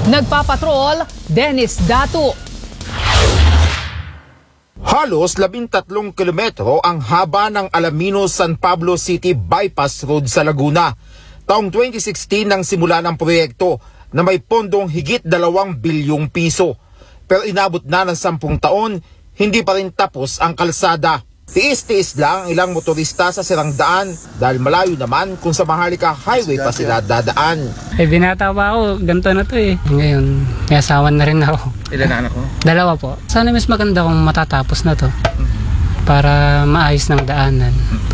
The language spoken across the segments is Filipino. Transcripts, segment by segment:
Nagpapatrol, Dennis Datu. Halos 13 kilometro ang haba ng Alaminos-San Pablo City Bypass Road sa Laguna. Taong 2016 nang simula ng proyekto na may pondong higit 2 bilyong piso. Pero inabot na ng 10 taon, hindi pa rin tapos ang kalsada. Tiis-tiis lang ang ilang motorista sa sirang daan dahil malayo naman kung sa Maharlika Highway pa sila dadaan. Binata pa ako, ganito na to eh. Ngayon, may asawa na rin ako. Ilan na anak mo? 2 po. Sana mas maganda kung matatapos na to para maayos ng daanan.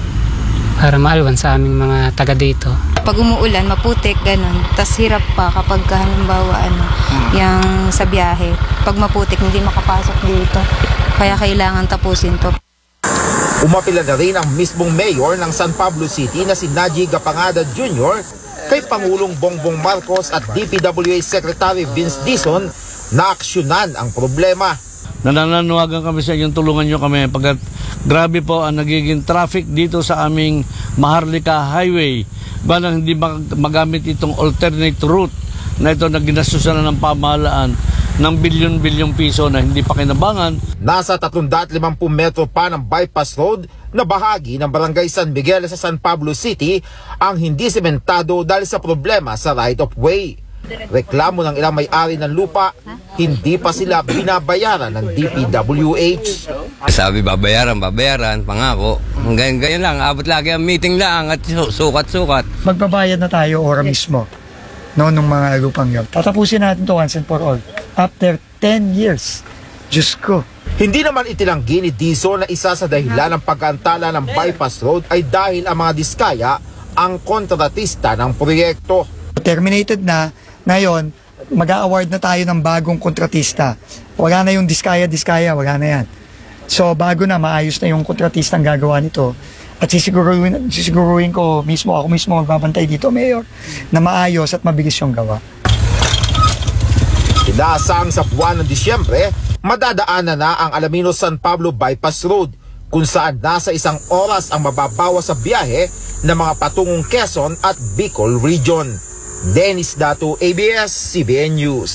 Para maalwan sa aming mga taga dito. Pag umuulan, maputik, ganun. Tas hirap pa kapag halimbawa yung sa biyahe. Pag maputik, hindi makapasok dito. Kaya kailangan tapusin to. Umapila na rin ang mismong mayor ng San Pablo City na si Naji Gapangada Jr. kay Pangulong Bongbong Marcos at DPWH Secretary Vince Dizon na aksyonan ang problema. Nananawagan kami sa inyong tulungan nyo kami pagkat grabe po ang nagiging traffic dito sa aming Maharlika Highway. Balang hindi magamit itong alternate route na ito na ginastusan na ng pamahalaan ng bilyon-bilyong piso na hindi pa kinabangan. Nasa 350 metro pa ng bypass road na bahagi ng Barangay San Miguel sa San Pablo City ang hindi sementado dahil sa problema sa right-of-way. Reklamo ng ilang may-ari ng lupa, hindi pa sila binabayaran ng DPWH. Sabi babayaran, pangako. Ganyan lang, abot lagi ang meeting lang at sukat-sukat. Magbabayad na tayo ora mismo nung mga lupang yun. Tatapusin natin to once and for all. After 10 years. Diyos ko. Hindi naman itinanggi ni Dizon na isa sa dahilan ng pagkaantala ng bypass road ay dahil ang mga diskaya ang kontratista ng proyekto. Terminated na. Ngayon, mag-a-award na tayo ng bagong kontratista. Wala na yung diskaya, wala na yan. So, bago na, maayos na yung kontratista ang gagawa nito. At sisiguruhin ko mismo, ako mismo magbabantay dito, Mayor, na maayos at mabilis yung gawa. Inaasang sa buwan ng Disyembre, madadaanan na ang Alaminos-San Pablo Bypass Road kung saan nasa 1 oras ang mababawas sa biyahe ng mga patungong Quezon at Bicol Region. Dennis Datu, ABS-CBN News.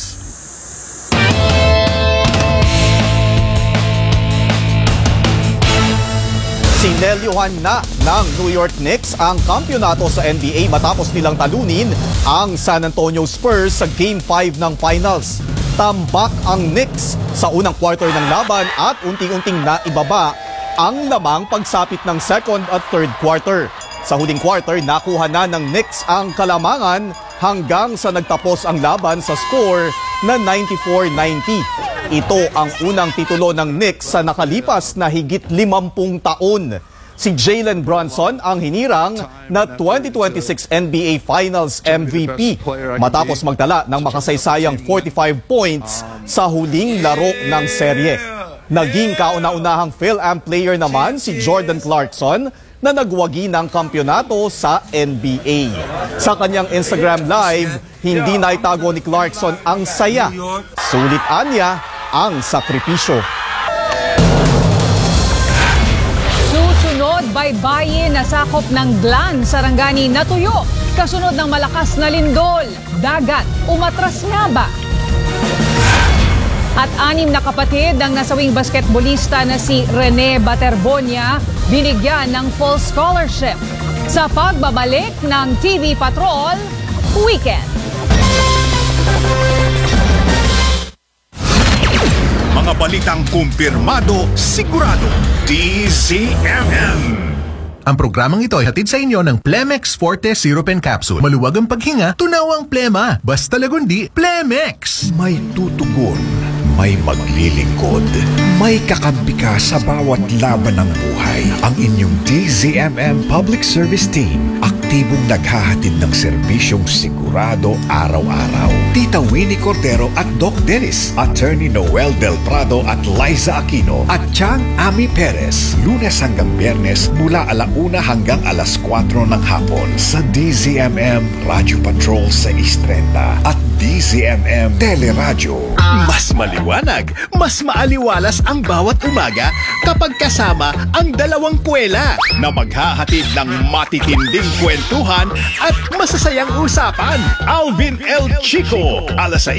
Sinelyuhan na ng New York Knicks ang kampyonato sa NBA matapos nilang talunin ang San Antonio Spurs sa Game 5 ng Finals. Tambak ang Knicks sa unang quarter ng laban at unting-unting naibaba ang lamang pagsapit ng second at third quarter. Sa huling quarter, nakuha na ng Knicks ang kalamangan hanggang sa nagtapos ang laban sa score na 94-90. Ito ang unang titulo ng Knicks sa nakalipas na higit 50 taon. Si Jalen Brunson ang hinirang na 2026 NBA Finals MVP matapos magtala ng makasaysayang 45 points sa huling laro ng serye. Naging kauna-unahang Phil-Am player naman si Jordan Clarkson na nagwagi ng kampyonato sa NBA. Sa kanyang Instagram Live, hindi naitago ni Clarkson ang saya. Sulit anya ang sakripisyo. Susunod, baybayin na sakop ng Glan, Sarangani natuyo. Kasunod ng malakas na lindol. Dagat, umatras nga ba? At 6 na kapatid ng nasawing basketbolista na si Rene Baterbonia binigyan ng full scholarship sa pagbabalik ng TV Patrol Weekend. Mga balitang kumpirmado, sigurado, DZMM. Ang programang ito ay hatid sa inyo ng Plemex Forte Syrup and Capsule. Maluwag ang paghinga, tunaw ang plema. Basta lagundi, Plemex! May tutugon, may maglilingkod, may kakampi ka sa bawat laban ng buhay. Ang inyong DZMM Public Service Team, aktibong naghahatid ng serbisyong sigurado araw-araw. Tita Winnie Cordero at Doc Dennis, Attorney Noel Del Prado at Liza Aquino at Chang Ami Perez. Lunes hanggang Biyernes mula 1 hanggang 4 ng hapon sa DZMM Radio Patrol 630 at DZMM Teleradyo. Mas maliwanag, mas maaliwalas ang bawat umaga kapag kasama ang dalawang kwela na maghahatid ng matitinding kwentuhan at masasayang usapan. Alvin L. Chico, alas